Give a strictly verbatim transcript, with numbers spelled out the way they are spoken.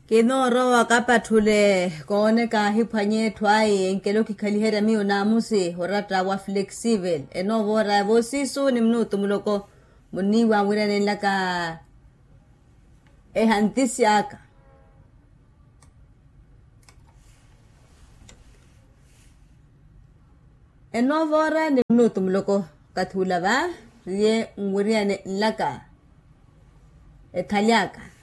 Kinoro wakapathule kone ka hiphanye thwaye enkelo kikhalihera miyo namusi horata wa flexible eno vora vosisu ni mnutu muloko muniwa wirane laka ehantisiaka eno vora ni mnutu muloko kathula va ye ngwiriane laka ethaliaka